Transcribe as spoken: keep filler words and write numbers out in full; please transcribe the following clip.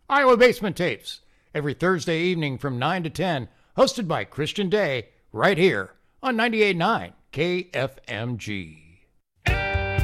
Iowa Basement Tapes, every Thursday evening from nine to ten, hosted by Christian Day, right here on ninety-eight point nine K F M G.